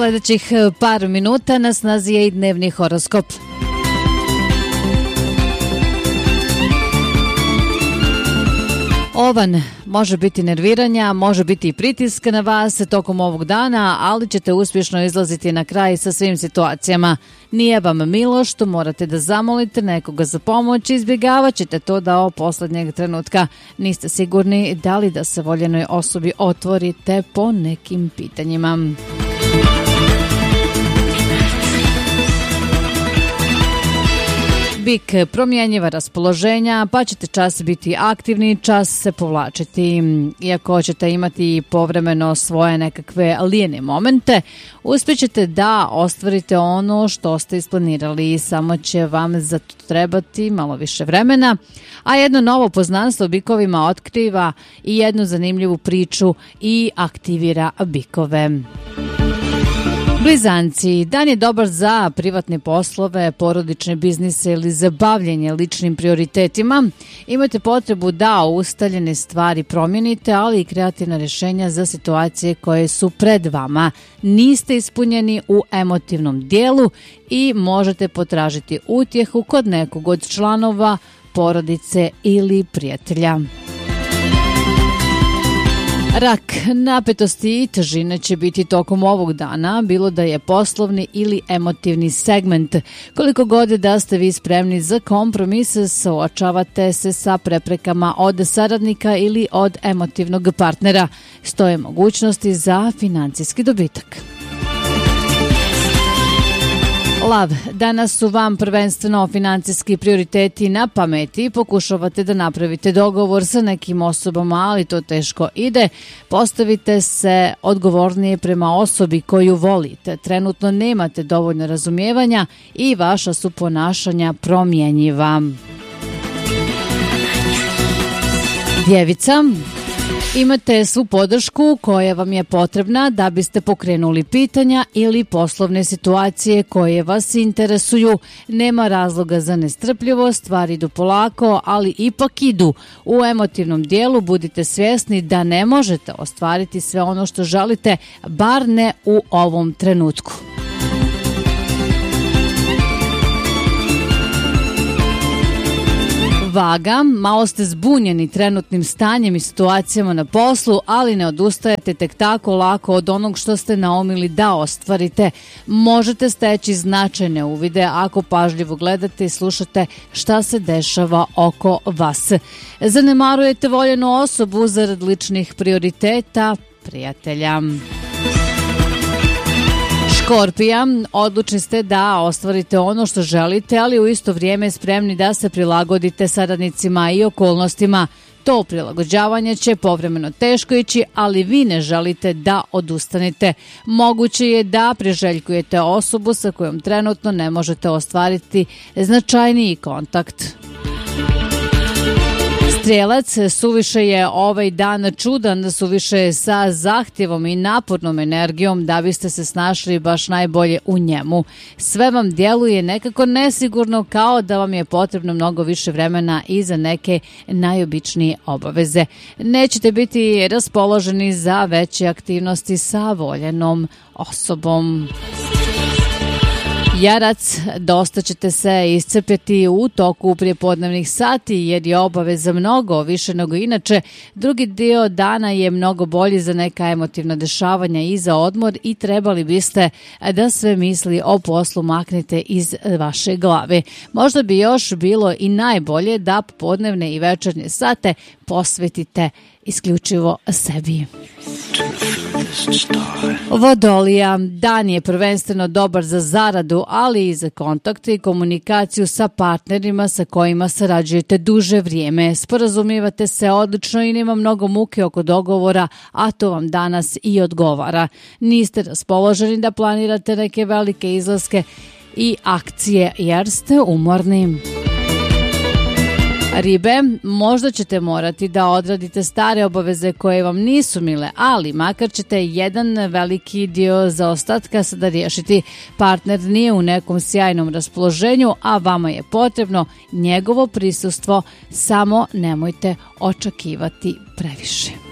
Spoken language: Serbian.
Sljedećih par minuta na snazi je i dnevni horoskop. Ovan, može biti nerviranja, može biti i pritiska na vas tokom ovog dana, ali ćete uspješno izlaziti na kraj sa svim situacijama. Nije vam milo što morate da zamolite nekoga za pomoć, izbjegavat ćete to do posljednjeg trenutka. Niste sigurni da li da se voljenoj osobi otvorite po nekim pitanjima. Bik, promjenjiva raspoloženja, pa ćete čas biti aktivni, čas se povlačiti. Iako ćete imati povremeno svoje nekakve lijene momente, uspjećete da ostvarite ono što ste isplanirali, samo će vam za to trebati malo više vremena, a jedno novo poznanstvo bikovima otkriva i jednu zanimljivu priču i aktivira bikove. Blizanci, dan je dobar za privatne poslove, porodične biznise ili za bavljenje ličnim prioritetima. Imate potrebu da ustaljene stvari promijenite, ali i kreativna rješenja za situacije koje su pred vama. Niste ispunjeni u emotivnom dijelu i možete potražiti utjehu kod nekog od članova porodice ili prijatelja. Rak, napetosti i težine će biti tokom ovog dana, bilo da je poslovni ili emotivni segment. Koliko god da ste vi spremni za kompromis, suočavate se sa preprekama od saradnika ili od emotivnog partnera. Stoje mogućnosti za financijski dobitak. Lav, danas su vam prvenstveno financijski prioriteti na pameti, pokušavate da napravite dogovor sa nekim osobama, ali to teško ide. Postavite se odgovornije prema osobi koju volite. Trenutno nemate dovoljno razumijevanja i vaša su ponašanja promjenjiva. Djevica, imate svu podršku koja vam je potrebna da biste pokrenuli pitanja ili poslovne situacije koje vas interesuju. Nema razloga za nestrpljivost, stvari idu polako, ali ipak idu. U emotivnom dijelu budite svjesni da ne možete ostvariti sve ono što želite, bar ne u ovom trenutku. Vaga, malo ste zbunjeni trenutnim stanjem i situacijama na poslu, ali ne odustajete tek tako lako od onog što ste naumili da ostvarite. Možete steći značajne uvide ako pažljivo gledate i slušate šta se dešava oko vas. Zanemarujete voljenu osobu zarad ličnih prioriteta prijatelja. Škorpija, odlučni ste da ostvarite ono što želite, ali u isto vrijeme spremni da se prilagodite saradnicima i okolnostima. To prilagođavanje će povremeno teško ići, ali vi ne želite da odustanete. Moguće je da priželjkujete osobu sa kojom trenutno ne možete ostvariti značajniji kontakt. Strijelac, suviše je ovaj dan čudan, suviše sa zahtjevom i napornom energijom da biste se snašli baš najbolje u njemu. Sve vam djeluje nekako nesigurno, kao da vam je potrebno mnogo više vremena i za neke najobičnije obaveze. Nećete biti raspoloženi za veće aktivnosti sa voljenom osobom. Jarac, dosta ćete se iscrpjeti u toku prijepodnevnih sati jer je obaveza mnogo više nego inače. Drugi dio dana je mnogo bolji za neka emotivna dešavanja i za odmor i trebali biste da sve misli o poslu maknete iz vaše glave. Možda bi još bilo i najbolje da popodnevne i večernje sate posvetite isključivo sebi. Vodolija, dan je prvenstveno dobar za zaradu, ali i za kontakte i komunikaciju sa partnerima sa kojima sarađujete duže vrijeme. Sporazumijevate se odlično i nema mnogo muke oko dogovora, a to vam danas i odgovara. Niste raspoloženi da planirate neke velike izlaske i akcije jer ste umorni. Ribe, možda ćete morati da odradite stare obaveze koje vam nisu mile, ali makar ćete jedan veliki dio zaostatka sada riješiti. Partner nije u nekom sjajnom raspoloženju, a vama je potrebno njegovo prisustvo, samo nemojte očekivati previše.